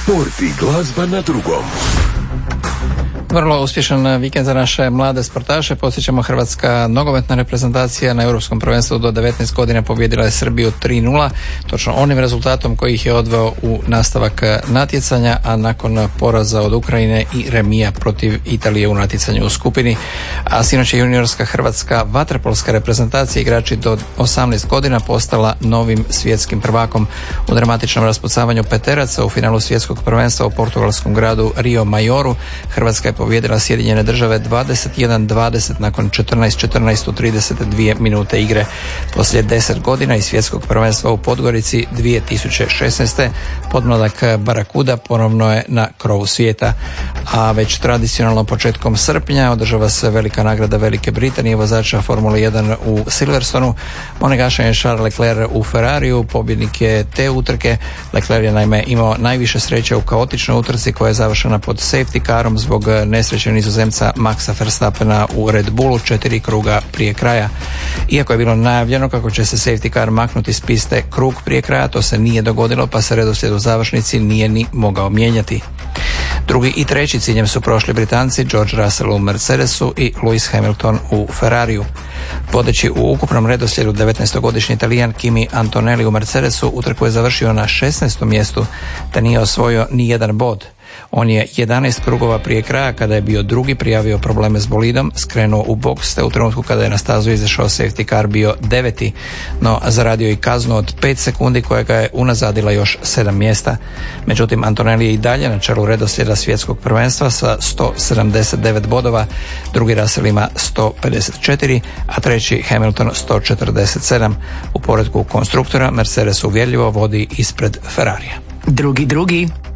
Sport i glazba na drugom. Vrlo uspješan vikend za naše mlade sportaše. Podsjećamo, hrvatska nogometna reprezentacija na Europskom prvenstvu do 19 godina pobijedila je Srbiju 3:0, točno onim rezultatom koji ih je odveo u nastavak natjecanja, a nakon poraza od Ukrajine i remija protiv Italije u natjecanju u skupini. A sinoć je juniorska hrvatska vaterpolska reprezentacija, igrači do 18 godina, postala novim svjetskim prvakom. U dramatičnom raspucavanju peteraca u finalu svjetskog prvenstva u portugalskom gradu Rio Majoru Hrvatska je pobijedila Sjedinjene Države 21-20 nakon 14-14 u 32 minute igre. Poslije 10 godina iz svjetskog prvenstva u Podgorici 2016. podmladak Barakuda ponovno je na krovu svijeta. A već tradicionalno početkom srpnja održava se velika nagrada Velike Britanije vozača Formule 1 u Silverstonu. Monegašan je Charles Leclerc u Ferrariju, pobjednik je te utrke. Leclerc je naime imao najviše sreće u kaotičnoj utrci koja je završena pod safety carom zbog nesreće Nizozemca Maxa Verstappena u Red Bullu 4 kruga prije kraja. Iako je bilo najavljeno kako će se safety car maknuti s piste krug prije kraja, to se nije dogodilo, pa se redoslijed u završnici nije ni mogao mijenjati. Drugi i treći ciljem su prošli Britanci George Russell u Mercedesu i Lewis Hamilton u Ferrariju. Vodeći u ukupnom redoslijedu 19-godišnji Italijan Kimi Antonelli u Mercedesu utrku je završio na 16. mjestu te nije osvojio ni jedan bod. On je 11 krugova prije kraja, kada je bio drugi, prijavio probleme s bolidom, skrenuo u boks te u trenutku kada je na stazu izašao safety car bio 9. no zaradio i kaznu od 5 sekundi koja ga je unazadila još 7 mjesta. Međutim, Antonelli je i dalje na čelu redoslijeda svjetskog prvenstva sa 179 bodova, drugi Russell ima 154, a treći Hamilton 147. U poretku konstruktora Mercedes uvjerljivo vodi ispred Ferrarija. Drugi.